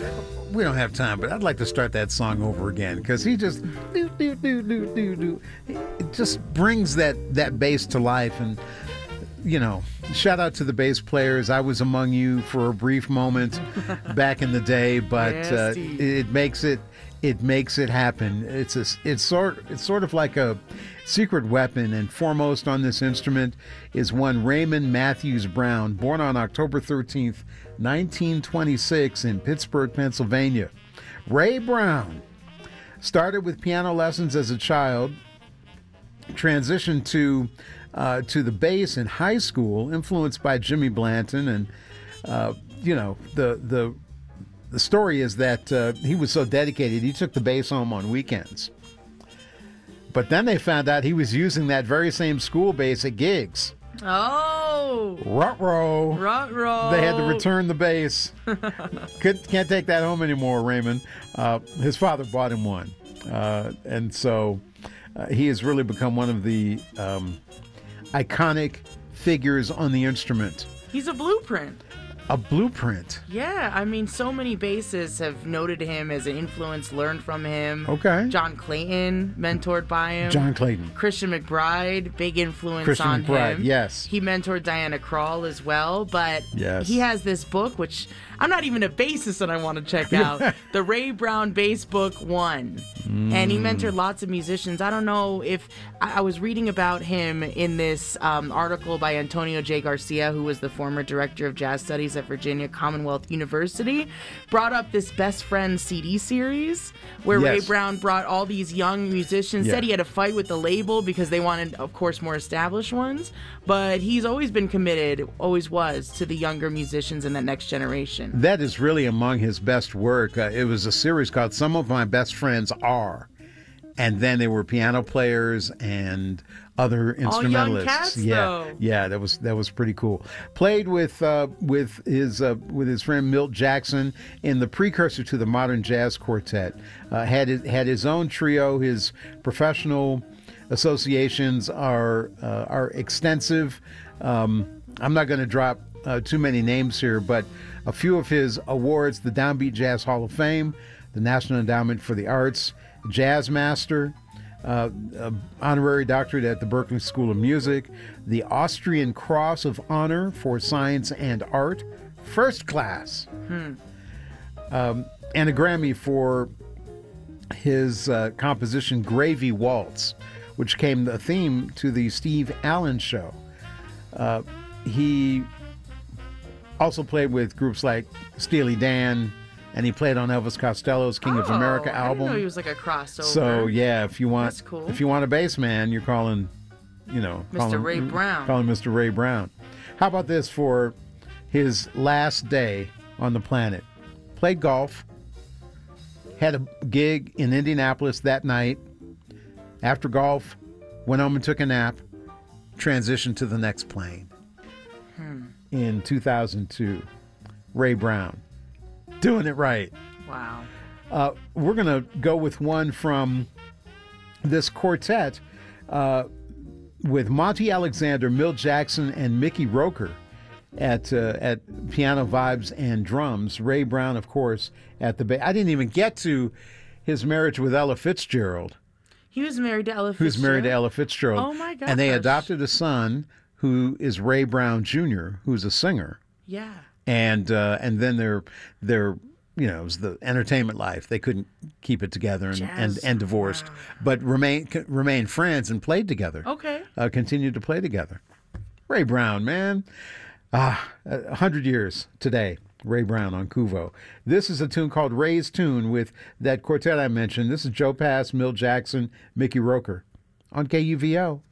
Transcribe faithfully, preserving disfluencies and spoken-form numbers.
we don't have time, but I'd like to start that song over again because he just do do do do do do. It just brings that that bass to life, and you know, shout out to the bass players. I was among you for a brief moment back in the day, but uh, it makes it it makes it happen. It's a it's sort it's sort of like a secret weapon, and foremost on this instrument is one Raymond Matthews Brown, born on October thirteenth, nineteen twenty-six in Pittsburgh, Pennsylvania. Ray Brown started with piano lessons as a child, transitioned to uh, to the bass in high school, influenced by Jimmy Blanton, and uh, you know the the the story is that uh, he was so dedicated he took the bass home on weekends. But then they found out he was using that very same school bass at gigs. Oh. Ruh-roh. Ruh-roh. They had to return the bass. Could, can't take that home anymore, Raymond. Uh, his father bought him one. Uh, and so uh, he has really become one of the um, iconic figures on the instrument. He's a blueprint. A blueprint. Yeah, I mean, so many bassists have noted him as an influence, learned from him. Okay. John Clayton, mentored by him. John Clayton. Christian McBride, big influence Christian on McBride, him. yes. He mentored Diana Krall as well, but yes. he has this book, which I'm not even a bassist and I want to check out. The Ray Brown Bass Book One. Mm. And he mentored lots of musicians. I don't know if I, I was reading about him in this um, article by Antonio J. Garcia, who was the former director of jazz studies at Virginia Commonwealth University, brought up this Best Friends C D series where yes. Ray Brown brought all these young musicians. Yeah. Said he had a fight with the label because they wanted, of course, more established ones. But he's always been committed, always was, to the younger musicians in that next generation. That is really among his best work. Uh, it was a series called Some of My Best Friends Are. And then they were piano players and other instrumentalists. All young cats, yeah, though. yeah, that was that was pretty cool. Played with uh, with his uh, with his friend Milt Jackson in the precursor to the modern jazz quartet. Uh, had his, had his own trio. His professional associations are uh, are extensive. Um, I'm not going to drop uh, too many names here, but a few of his awards: the Downbeat Jazz Hall of Fame, the National Endowment for the Arts, Jazz Master, uh, uh, honorary doctorate at the Berklee School of Music, the Austrian Cross of Honor for Science and Art, first class, hmm. um, and a Grammy for his uh, composition Gravy Waltz, which came the theme to the Steve Allen Show. Uh, he also played with groups like Steely Dan, and he played on Elvis Costello's King oh, of America album. I didn't know he was like a crossover. So yeah, if you want, That's cool. if you want a bass man, you're calling, you know, Mister calling, Ray Brown. Calling Mister Ray Brown. How about this for his last day on the planet? Played golf. Had a gig in Indianapolis that night. After golf, went home and took a nap. Transitioned to the next plane. Hmm. In two thousand two, Ray Brown. Doing it right. Wow. Uh, we're going to go with one from this quartet uh, with Monty Alexander, Milt Jackson, and Mickey Roker at uh, at piano, vibes, and drums. Ray Brown, of course, at the bass. I didn't even get to his marriage with Ella Fitzgerald. He was married to Ella Fitzgerald? Who's married to Ella Fitzgerald. Oh, my gosh. And they adopted a son who is Ray Brown Junior, who's a singer. Yeah. And uh, and then their their you know it was the entertainment life. They couldn't keep it together and and, and divorced, wow. but remain remained friends and played together. Okay, uh, continued to play together. Ray Brown, man, ah, a hundred years today. Ray Brown on Kuvo. This is a tune called Ray's Tune with that quartet I mentioned. This is Joe Pass, Milt Jackson, Mickey Roker on K U V O.